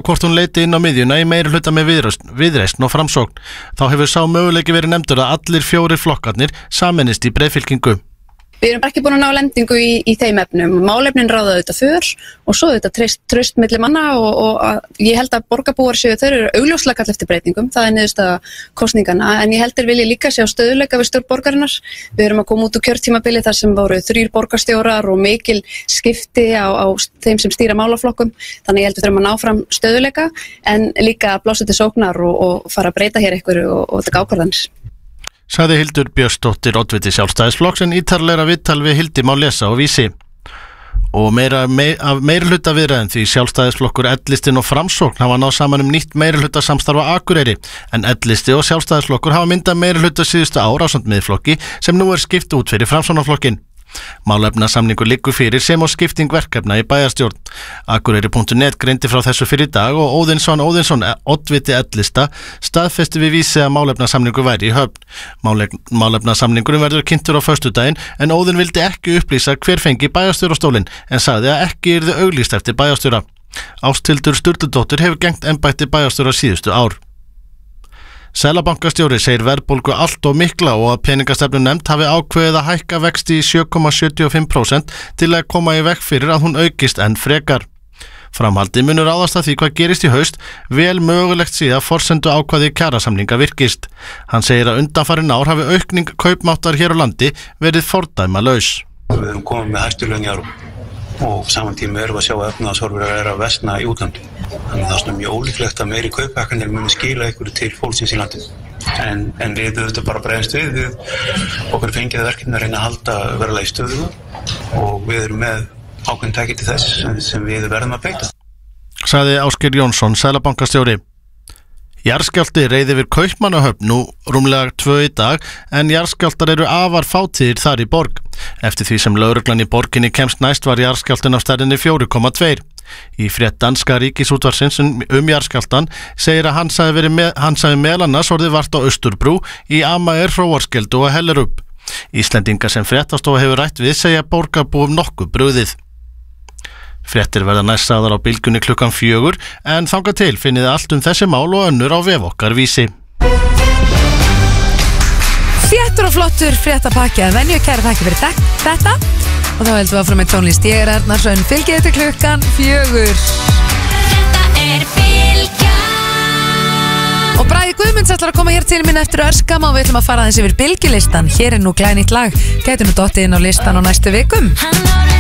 hvort hún leiti inn á miðjuna í meirihluta með Viðreisn og Framsókn. Þá hefur sá möguleiki verið nefndur að allir 4 flokkarnir sameinist í breiðfylkingu. Við erum ekki búin að ná lendingu í þeim efnum. Málefnin ráða auðvitað för og svo auðvitað traust milli manna og ég held að borgarbúar séu, þeir eru augljóslega kall eftir breytingum, það niðurstaða kosningana, en ég held þeir vilja líka sjá stöðugleika við stjórn borgarinnar. Við erum að koma út úr kjörtímabili þar sem voru 3 borgarstjórar og mikil skipti á þeim sem stýra málaflokkum, þannig ég held við þurfum að ná fram stöðugleika en líka að blása til sóknar og fara að breyta hér einhverju og taka ákvarðanir. Sagði Hildur Björnsdóttir, oddviti Sjálfstæðisflokks, en ítarlegra viðtal við Hildi má lesa á Vísi. Og meirihluta viðræðum því Sjálfstæðisflokkur, L-listinn og Framsókn hafa náð saman nýtt meirihluta samstarf á Akureyri, en L-listi og Sjálfstæðisflokkur hafa myndað meirihluta síðustu ár ásamt Miðflokki sem nú skipt út fyrir Framsóknarflokkinn. Málefnasamningur liggur fyrir sem og skipting verkefna í bæjarstjórn. Akureyri.net greindi frá þessu fyrir í dag og Óðinsson, oddviti L-lista, staðfesti við Vísi að málefnasamningur væri í höfn. Málefnasamningurinn verður kynntur á föstudaginn en Óðinn vildi ekki upplýsa hver fengi bæjarstjórastólinn en sagði að ekki yrði auglýst eftir bæjarstjóra. Ásthildur Sturludóttir hefur gegnt embætti bæjarstjóra síðustu ár. Seðlabankastjóri segir verðbólgu allt of mikla og að peningastefnunefnd hafi ákveðið að hækka vexti í 7,75% til að koma í veg fyrir að hún aukist enn frekar. Framhaldið munur ráðast að því hvað gerist í haust, vel mögulegt sé að forsendu ákvæði kjarasamninga virkist. Hann segir að undanfarin ár hafi aukning kaupmáttar hér á landi verið fordæmalaus. Við erum komið með hæstu laun í Evrópu og saman tíma erum við að sjá að efnahagshorfur að versna í útlandi. Þannig að það er mjög ólíklegt að meiri kauphækkanir muni skila ykkur til fólksins í landinu. En við auðvitað bara bregðumst við okkur fengið verkefni að reyna að halda verðlagi stöðu og við erum með ákveðin tæki til þess sem við verðum að beita. Sagði Ásgeir Jónsson, seðlabankastjóri. Jarðskjálfti reið yfir Kaupmannahöfn nú rúmlega 2 í dag en jarðskjálftar eru afar fátíðir þar í borg. Eftir því sem lögreglan í borginni kemst næst var jarðskjálftinn af stærðinni 4,2. Í frétt danska ríkisútvarpsins jarðskjálftan segir að hann sagði meðal annars orðið vart á Austurbrú í Amager, Hróarskeldu og Hellerup. Íslendingar sem fréttastofa hefur rætt við segja borgarbúum nokkuð brugðið. Fréttir verða næst sagðar á Bylgjunni klukkan 4 en þangað til finnið allt þessi mál og önnur á vef okkar Vísi. Þéttur og flottur fréttapakki að venju, kæra þakki fyrir þetta og þá heldum við áfram með tónlist. Ég Erna Hrönn, fylgið til klukkan 4. Þetta Bylgjan. Og Bragi Guðmunds ætlar að koma hér til mín eftir örskam og við ætlum að fara aðeins yfir bylgjulistan. Hér nú glænýtt lag, gæti nú dottið inn á listan á næstu vikum.